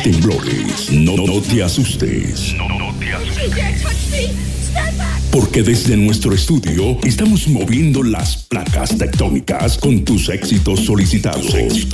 temblores. No te asustes. Porque desde nuestro estudio estamos moviendo las placas tectónicas con tus éxitos solicitados.